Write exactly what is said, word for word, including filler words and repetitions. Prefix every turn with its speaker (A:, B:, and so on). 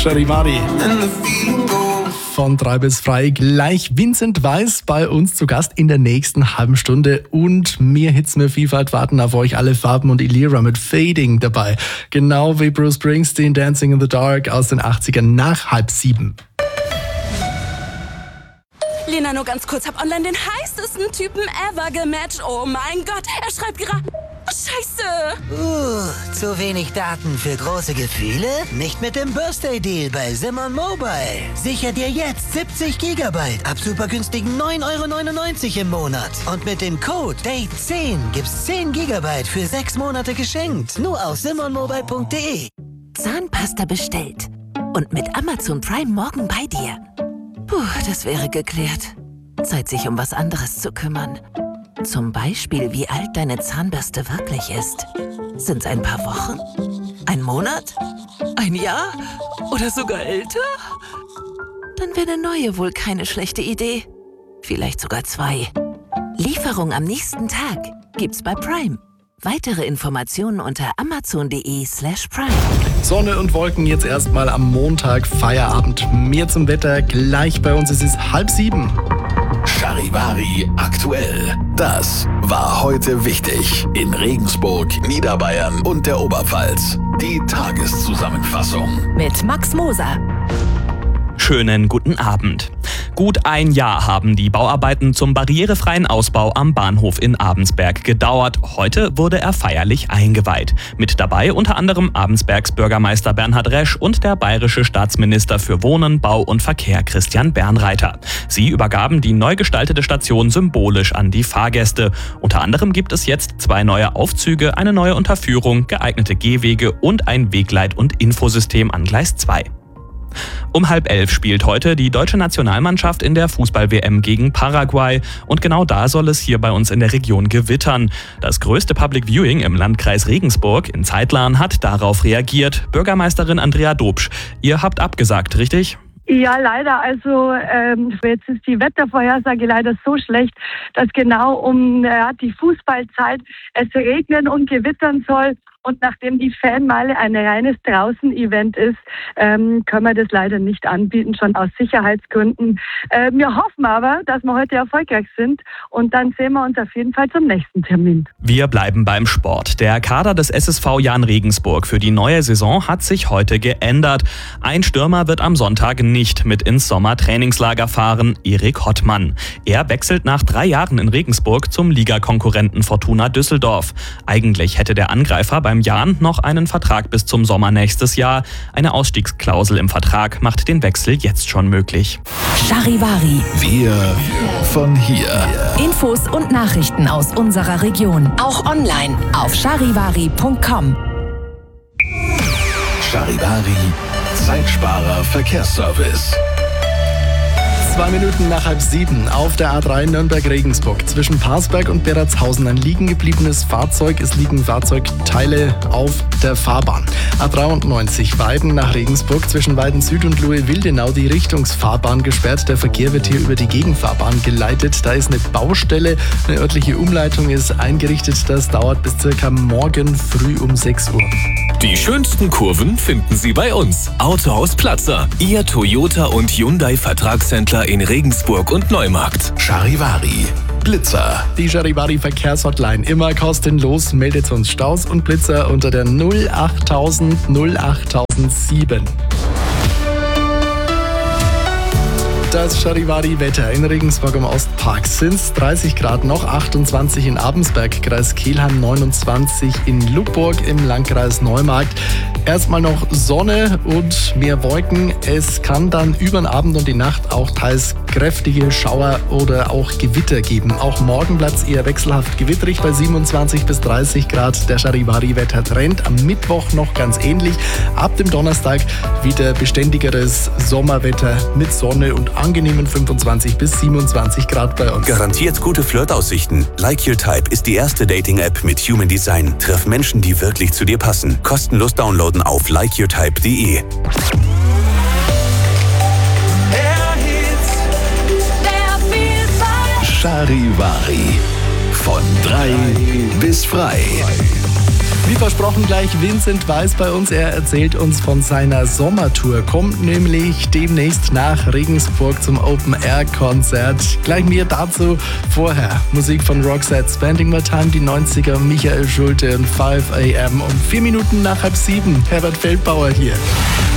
A: Charivari. Von drei bis frei gleich Vincent Weiss bei uns zu Gast in der nächsten halben Stunde und mehr Hits, mehr Vielfalt warten auf euch. Alle Farben und Illyra mit Fading dabei. Genau wie Bruce Springsteen, Dancing in the Dark aus den achtzigern nach halb sieben.
B: Lena, nur ganz kurz, hab online den heißesten Typen ever gematcht. Oh mein Gott, er schreibt gerade... Oh, Scheiße!
C: Uh, zu wenig Daten für große Gefühle? Nicht mit dem Birthday Deal bei Simon Mobile. Sicher dir jetzt siebzig Gigabyte ab super günstigen neun Euro neunundneunzig im Monat. Und mit dem Code Date zehn gibt's zehn Gigabyte für sechs Monate geschenkt. Nur auf simon mobile punkt de.
D: Zahnpasta bestellt. Und mit Amazon Prime morgen bei dir. Puh, das wäre geklärt. Zeit, sich um was anderes zu kümmern. Zum Beispiel, wie alt deine Zahnbürste wirklich ist. Sind's ein paar Wochen? Ein Monat? Ein Jahr? Oder sogar älter? Dann wäre eine neue wohl keine schlechte Idee. Vielleicht sogar zwei. Lieferung am nächsten Tag gibt's bei Prime. Weitere Informationen unter amazon.de slash prime.
A: Sonne und Wolken jetzt erstmal am Montag, Feierabend. Mehr zum Wetter gleich bei uns. Es ist halb sieben.
E: Charivari aktuell. Das war heute wichtig in Regensburg, Niederbayern und der Oberpfalz. Die Tageszusammenfassung
D: Mit Max Moser.
F: Schönen guten Abend. Gut ein Jahr haben die Bauarbeiten zum barrierefreien Ausbau am Bahnhof in Abensberg gedauert. Heute wurde er feierlich eingeweiht. Mit dabei unter anderem Abensbergs Bürgermeister Bernhard Resch und der bayerische Staatsminister für Wohnen, Bau und Verkehr Christian Bernreiter. Sie übergaben die neu gestaltete Station symbolisch an die Fahrgäste. Unter anderem gibt es jetzt zwei neue Aufzüge, eine neue Unterführung, geeignete Gehwege und ein Wegleit- und Infosystem an Gleis zwei. Um halb elf spielt heute die deutsche Nationalmannschaft in der Fußball-W M gegen Paraguay und genau da soll es hier bei uns in der Region gewittern. Das größte Public Viewing im Landkreis Regensburg in Zeitlern hat darauf reagiert. Bürgermeisterin Andrea Dobsch, ihr habt abgesagt, richtig?
G: Ja, leider. Also ähm, jetzt ist die Wettervorhersage leider so schlecht, dass genau um ja, die Fußballzeit es regnen und gewittern soll. Und nachdem die Fanmeile ein reines Draußen-Event ist, ähm, können wir das leider nicht anbieten, schon aus Sicherheitsgründen. Äh, wir hoffen aber, dass wir heute erfolgreich sind und dann sehen wir uns auf jeden Fall zum nächsten Termin.
F: Wir bleiben beim Sport. Der Kader des S S V Jahn Regensburg für die neue Saison hat sich heute geändert. Ein Stürmer wird am Sonntag nicht mit ins Sommertrainingslager fahren, Erik Hottmann. Er wechselt nach drei Jahren in Regensburg zum Ligakonkurrenten Fortuna Düsseldorf. Eigentlich hätte der Angreifer beim Jahn noch einen Vertrag bis zum Sommer nächstes Jahr. Eine Ausstiegsklausel im Vertrag macht den Wechsel jetzt schon möglich.
D: Charivari.
E: Wir von hier.
D: Infos und Nachrichten aus unserer Region. Auch online auf charivari punkt com.
E: Charivari, Zeitsparer Verkehrsservice.
A: Zwei Minuten nach halb sieben auf der A drei Nürnberg-Regensburg. Zwischen Parsberg und Beratshausen ein liegen gebliebenes Fahrzeug. Es liegen Fahrzeugteile auf der Fahrbahn. A dreiundneunzig Weiden nach Regensburg. Zwischen Weiden Süd und Lohe-Wildenau die Richtungsfahrbahn gesperrt. Der Verkehr wird hier über die Gegenfahrbahn geleitet. Da ist eine Baustelle. Eine örtliche Umleitung ist eingerichtet. Das dauert bis circa morgen früh um sechs Uhr.
H: Die schönsten Kurven finden Sie bei uns. Autohaus Platzer, Ihr Toyota und Hyundai Vertragshändler in Regensburg und Neumarkt.
E: Charivari, Blitzer.
A: Die Charivari Verkehrshotline immer kostenlos. Meldet uns Staus und Blitzer unter der null achttausend null achttausendsieben. Das Charivari-Wetter in Regensburg am Ostpark sind es dreißig Grad noch, achtundzwanzig in Abensberg, Kreis Kelheim, neunundzwanzig in Lubburg im Landkreis Neumarkt. Erstmal noch Sonne und mehr Wolken. Es kann dann über den Abend und die Nacht auch teils kräftige Schauer oder auch Gewitter geben. Auch morgen bleibt es eher wechselhaft gewitterig bei siebenundzwanzig bis dreißig Grad. Der Charivari-Wettertrend am Mittwoch noch ganz ähnlich. Ab dem Donnerstag wieder beständigeres Sommerwetter mit Sonne und angenehmen fünfundzwanzig bis siebenundzwanzig Grad bei uns.
I: Garantiert gute Flirtaussichten. Like Your Type ist die erste Dating-App mit Human Design. Treff Menschen, die wirklich zu dir passen. Kostenlos downloaden auf like your type punkt de.
E: Charivari. Von drei bis frei.
A: Wie versprochen gleich Vincent Weiss bei uns. Er erzählt uns von seiner Sommertour. Kommt nämlich demnächst nach Regensburg zum Open-Air-Konzert. Gleich mehr dazu vorher. Musik von Roxette, Spending My Time, die neunziger, Michael Schulte und five a m. Um vier Minuten nach halb sieben. Herbert Feldbauer hier.